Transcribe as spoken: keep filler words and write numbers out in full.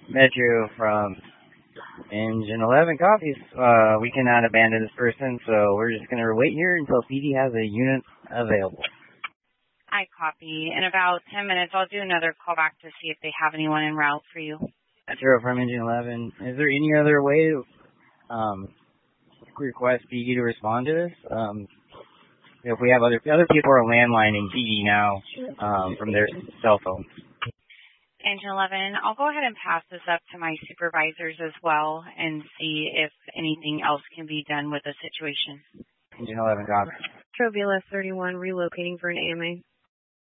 Metro from Engine eleven copies. Uh, we cannot abandon this person, so we're just going to wait here until P D has a unit available. I copy. In about ten minutes, I'll do another call back to see if they have anyone en route for you. Metro from Engine eleven. Is there any other way to um, request P D to respond to this? Um, if we have other other people are landlining P D now um, from their cell phones. Engine eleven, I'll go ahead and pass this up to my supervisors as well and see if anything else can be done with the situation. Engine eleven, copy. Trovila thirty-one, relocating for an A M A.